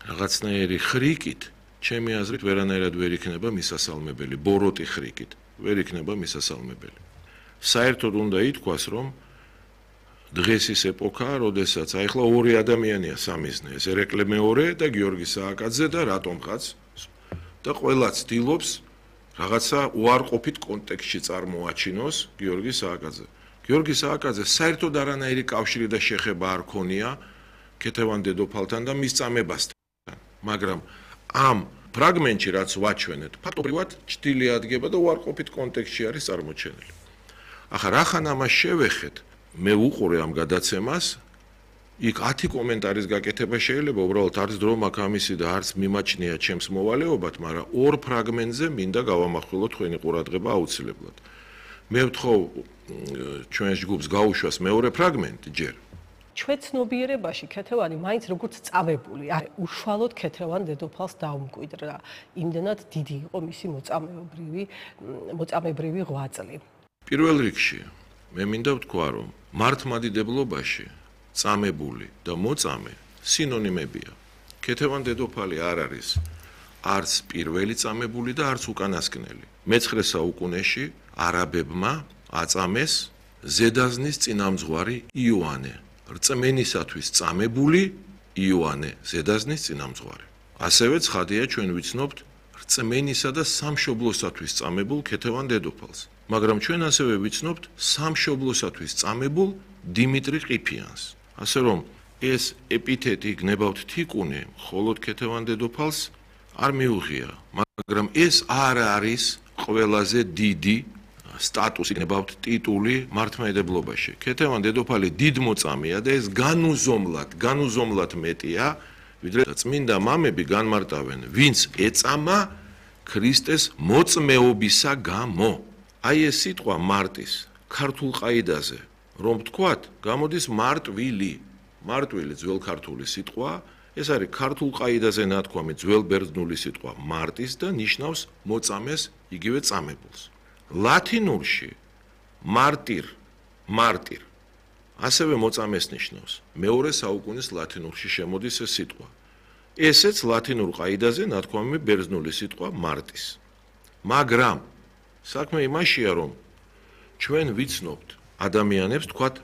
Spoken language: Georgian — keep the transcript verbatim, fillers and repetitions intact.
რაღაცნაირი ხრიკით, ჩემი აზრით ვერანაირად ვერ იქნება მისასალმებელი, ბოროტი ხრიკით, ვერ იქნება მისასალმებელი. საერთოდ უნდა ითქვას, რომ დღეს ის ეპოქაა, როდესაც აი ახლა ორი ადამიანია სამიზნე, ეს ერეკლე მეორე და გიორგი სააკაძე და რატომღაც და ყველა ცდილობს რაღაცა უარყოფით კონტექსტში წარმოაჩინოს გიორგი სააკაძე. გიორგი სააკაძე საერთოდ არანაირი კავშირი და შეხება არ ქონია ქეთევან დედოფალთან და მის წამებასთან. მაგრამ ამ ფრაგმენტში რაც ვაჩვენეთ, ფაქტობრივად ჭრილი ადგება და უარყოფით კონტექსტში არის წარმოჩენილი. ახლა რახან ამას შევეხეთ, მე უყურე ამ გადაცემას, იქ ათი კომენტარის გაკეთება შეიძლება, უბრალოდ არც დრო მაქვს ამისი და არც მიმაჩნია ჩემს მოვალეობად, მაგრამ ორ ფრაგმენტზე მინდა გავამახვილოთ თქვენი ყურადღება აუცილებლად. მე ვთხოვ ჩვენს ჯგუფს გაუშვას მეორე ფრაგმენტი ჯერ. ჩვენ ცნობიერებაში ქეთევანი მაინც როგორც წამებული, არა, უშუალოდ ქეთევან დედოფალს დაუმკვიდრა. იმდენად დიდი იყო მისი მოწამეობრივი მოწამებრივი ღვაწლი. პირველ რიგში მე მინდა ვთქვა, რომ მართლმადიდებლობაში წამებული და მოწამე სინონიმებია. ქეთევან დედოფალი არ არის არც პირველი წამებული და არც უკანასკნელი. მეცხრე საუკუნეში არაბებმა აწამეს ზედაზნის წინამძღვარი იოანე. რწმენისათვის წამებული იოანე ზედაზნის წინამძღვარი. ასევე ცხადია ჩვენ ვიცნობთ რწმენისა და სამშობლოსათვის წამებულ ქეთევან დედოფალს. მაგრამ ჩვენ ასევე ვიცნობთ სამშობლოსათვის წამებულ დიმიტრი ყიფიანს. ასე რომ ეს ეპითეტი გნებავთ თიკუნე, მხოლოდ ქეთევან დედოფალს არ მიუღია, მაგრამ ეს არ არის ყველაზე დიდი სტატუსი, გნებავთ ტიტული მართლმადიდებლობაში. ქეთევან დედოფალი დიდმოწამეა და ეს განუზომლად, განუზომლად მეტია, ვიდრე წმინდა მამები განმარტავენ, ვინც ეწამა ქრისტეს მოწმეობისა გამო. აი ეს სიტყვა მარტის ქართულ ყაიდაზე რომ ვთქვათ, გამოდის მარტვილი. მარტვილი ძველ ქართული სიტყვა, ეს არის ქართულ ყაიდაზე ნათქვამი ძველ ბერძნული სიტყვა მარტის და ნიშნავს მოწამეს, იგივე წამებულს. ლათინურში მარტირ, მარტირ ასევე მოწამეს ნიშნავს. მეორე საუკუნის ლათინურში შემოდის ეს სიტყვა. ესეც ლათინურ ყაიდაზე ნათქვამი ბერძნული სიტყვა მარტის. მაგრამ საქმე იმაშია, რომ ჩვენ ვიცნობთ ადამიანებს, თქვათ,